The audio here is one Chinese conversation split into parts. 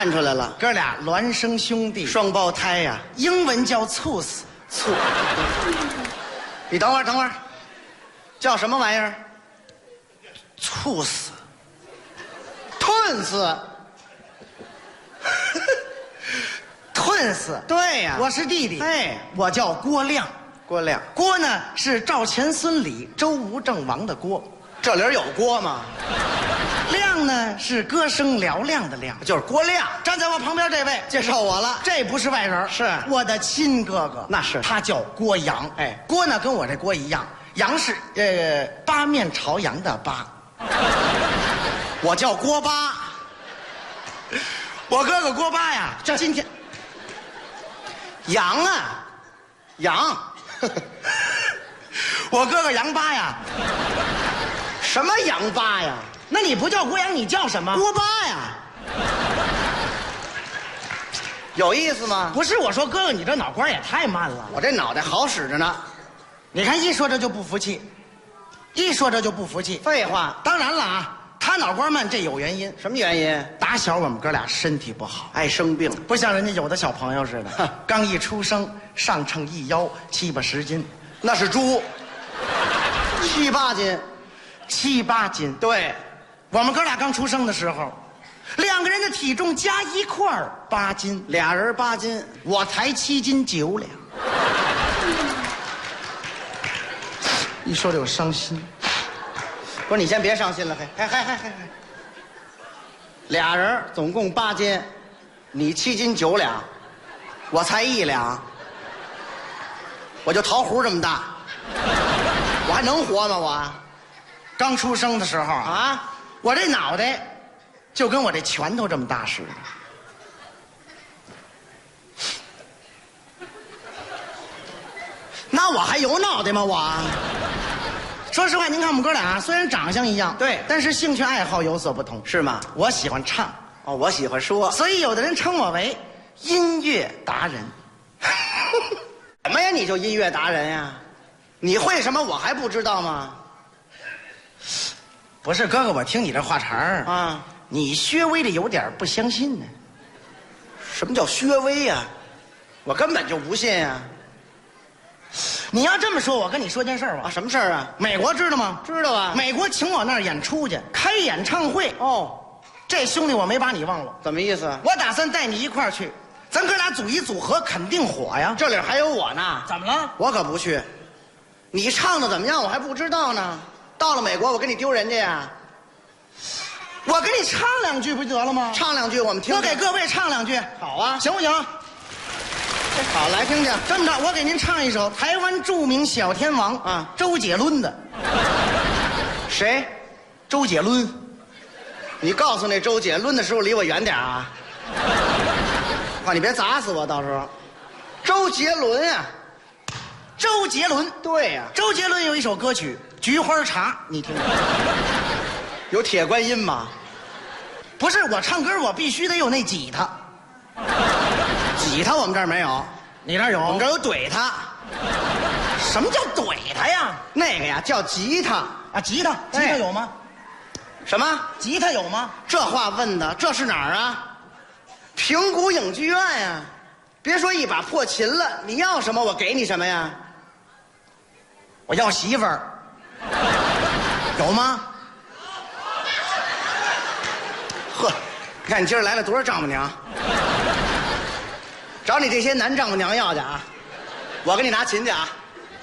看出来了， 哥俩孪生兄弟， 双胞胎呀、 英文叫猝死。 醋。你等会儿，等会儿，叫什么玩意儿？ 猝死。 吞死。 吞死。 对呀、 我是弟弟。 哎， 我叫郭亮。 郭亮， 郭呢是赵钱孙李周吴郑王的郭， 这里有锅吗？ 亮呢是歌声嘹亮的亮。 就是郭亮。 站在我旁边这位， 介绍我了， 这不是外人， 是我的亲哥哥。 那是他叫郭阳。 哎， 郭呢跟我这郭一样，阳是八面朝阳的八。我叫郭八。我哥哥郭八呀，这今天杨啊，杨， 我哥哥杨八呀。 什么杨八呀？ 那你不叫郭阳，你叫什么？ 锅巴呀？有意思吗？ 不是，我说哥哥，你这脑瓜也太慢了。 我这脑袋好使着呢。 你看一说这就不服气，一说这就不服气。 废话， 当然了啊，他脑瓜慢这有原因。 什么原因？ 打小我们哥俩身体不好， 爱生病。 不像人家有的小朋友似的，刚一出生上称一腰7、80斤， 那是猪，7、8斤。 7、8斤。 对， 我们哥俩刚出生的时候，2个人的体重加一块儿8斤， 俩人8斤， 我才7斤9两。一说这我伤心。 不是你先别伤心了，还，俩人总共8斤，你7斤9两，我才1两，我就桃核这么大，我还能活吗？我刚出生的时候啊， 我这脑袋就跟我这拳头这么大似的。 那我还有脑袋吗？我说实话，您看我们哥俩虽然长相一样， 对， 但是兴趣爱好有所不同。 是吗？ 我喜欢唱， 哦，我喜欢说， 所以有的人称我为音乐达人。 什么呀？你就音乐达人呀？你会什么？我还不知道吗？ 不是哥哥，我听你这话茬儿啊， 你稍微的有点不相信呢。 什么叫薛微呀？我根本就不信呀！ 你要这么说，我跟你说件事儿吧。 啊，什么事儿啊？ 美国知道吗？ 知道啊。 美国请我那儿演出去，开演唱会。 哦， 这兄弟我没把你忘了， 怎么意思？ 我打算带你一块儿去，咱哥俩组一组合，肯定火呀。 这里还有我呢。 怎么了？ 我可不去。你唱的怎么样？我还不知道呢。到了美国，我给你丢人家呀？ 我给你唱2句不就得了吗？ 唱2句，我们听听。 我给各位唱2句， 好啊， 行不行？ 好，来听听。 这么着，我给您唱一首台湾著名小天王啊周杰伦的。 谁？ 周杰伦。 你告诉那周杰伦的时候离我远点啊！哇，你别砸死我，到时候。周杰伦呀、 周杰伦。 对呀、 周杰伦有一首歌曲《菊花茶》，你听过？ 有铁观音吗？ 不是，我唱歌我必须得有那吉他。 吉他我们这儿没有， 你那儿有？ 我们这儿有怼他。 什么叫怼他呀？ 那个呀叫吉他。 啊，吉他，吉他有吗？ 什么？ 吉他有吗？ 这话问的，这是哪儿啊？平谷影剧院呀。别说一把破琴了，你要什么我给你什么呀？ 我要媳妇儿。有吗？ 呵，你看你今儿来了多少丈母娘？找你这些男丈母娘要去啊！我给你拿琴去啊！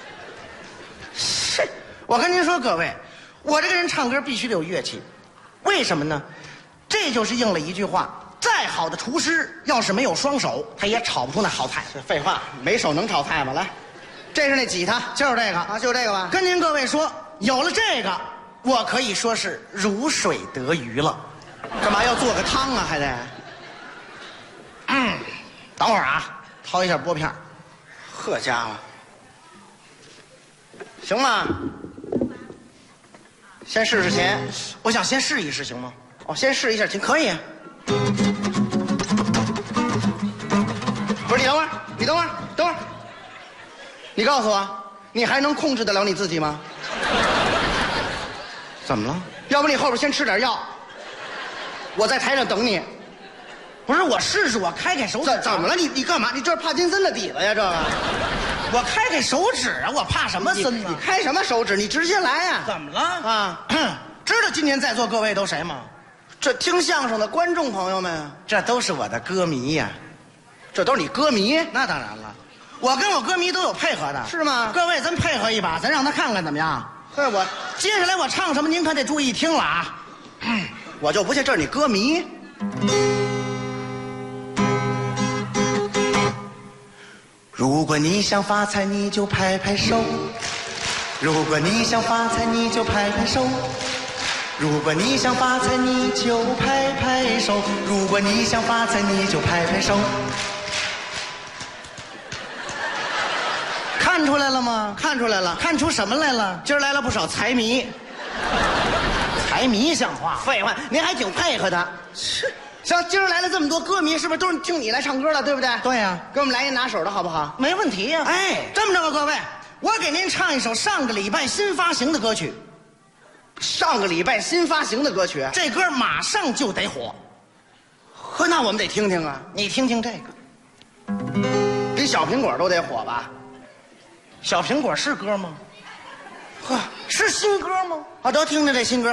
是，我跟您说，各位，我这个人唱歌必须得有乐器，为什么呢？这就是应了一句话：再好的厨师，要是没有双手，他也炒不出那好菜。 这废话，没手能炒菜吗？来，这是那吉他， 就是这个啊，就这个吧。 跟您各位说，有了这个，我可以说是如水得鱼了。 干嘛要做个汤啊？还得？ 等会儿啊，掏一下拨片。 呵家伙，行吗？先试试琴。 我想先试一试，行吗？ 哦，先试一下琴，可以。不是，你等会儿，你等会儿，等会儿。你告诉我，你还能控制得了你自己吗？ 怎么了？ 要不你后边先吃点药，我在台上等你。 不是我试试，我开手指。 怎么了？你干嘛？你这是帕金森的底子呀？这个， 我开手指啊，我怕什么森呢？ 你开什么手指？你直接来呀！ 怎么了啊？ 知道今天在座各位都谁吗？ 这听相声的观众朋友们， 这都是我的歌迷呀。 这都是你歌迷？ 那当然了，我跟我歌迷都有配合的， 是吗？ 各位，咱配合一把，咱让他看看怎么样？ 嘿， 接下来我唱什么，您可得注意听了啊！ 我就不信这是你歌迷。 如果你想发财，你就拍拍手；如果你想发财，你就拍拍手；如果你想发财，你就拍拍手；如果你想发财，你就拍拍手。看出来了吗？ 看出来了。 看出什么来了？ 今儿来了不少财迷。 财迷像话？ 废话，您还挺配合的。 是。 像今儿来了这么多歌迷，是不是都是听你来唱歌了，对不对？ 对呀， 给我们来一拿手的好不好？ 没问题呀。 哎， 这么着吧，各位，我给您唱一首上个礼拜新发行的歌曲。 上个礼拜新发行的歌曲， 这歌马上就得火。 呵，那我们得听听啊。 你听听这个， 比小苹果都得火吧？ 小苹果是歌吗？呵，是新歌吗？ 啊，都听听这新歌。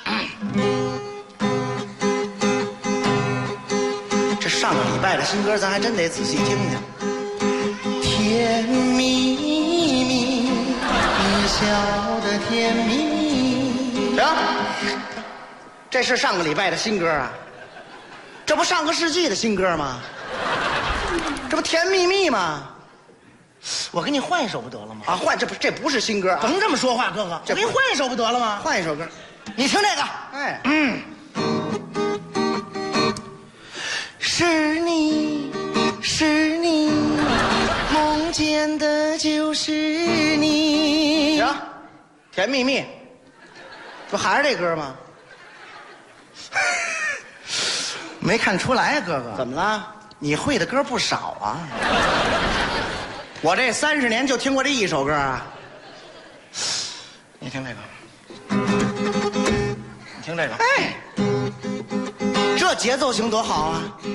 这上个礼拜的新歌，咱还真得仔细听听。甜蜜蜜，你笑得甜蜜蜜。 行，这是上个礼拜的新歌啊，这不上个世纪的新歌吗？这不甜蜜蜜吗？ 我给你换一首不得了吗？ 啊，换这不是新歌啊！ 甭这么说话，哥哥，我给你换一首不得了吗？ 换一首歌， 你听这个。 哎， 是你，是你，梦见的就是你。 行，甜蜜蜜，不还是这歌吗？ 没看出来啊，哥哥。 怎么了？ 你会的歌不少啊。 我这30年就听过这一首歌啊。 你听这个，你听这个， 哎，这节奏型多好啊！